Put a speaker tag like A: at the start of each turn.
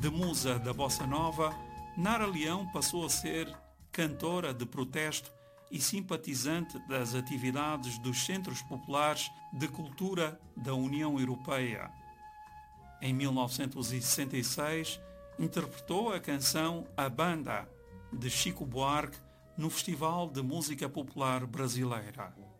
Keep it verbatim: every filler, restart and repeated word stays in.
A: de musa da bossa nova, Nara Leão passou a ser cantora de protesto e simpatizante das atividades dos Centros Populares de Cultura da União Europeia. Em mil novecentos e sessenta e seis, interpretou a canção A Banda, de Chico Buarque, no Festival de Música Popular Brasileira.